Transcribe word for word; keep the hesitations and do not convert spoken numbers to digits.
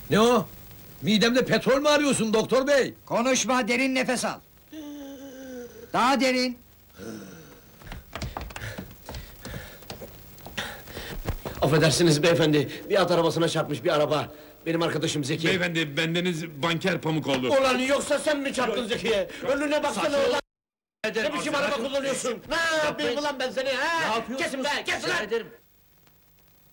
Ne o? Midemde petrol mü arıyorsun doktor bey? Konuşma, derin nefes al. Daha derin. Affedersiniz beyefendi, bir at arabasına çarpmış bir araba. Benim arkadaşım Zeki. Beyefendi, bendeniz banker Pamukoğlu. Ulan yoksa sen mi çarptın Zeki'ye? Önüne baksana ulan! Ne biçim araba kullanıyorsun? Ne yapayım ulan ben seni ha? Kesin be, kesin lan!